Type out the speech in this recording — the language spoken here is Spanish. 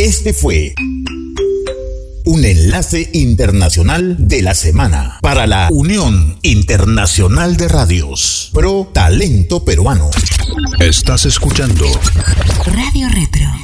Este fue un enlace internacional de la semana para la Unión Internacional de Radios Pro Talento Peruano. Estás escuchando Radio Retro.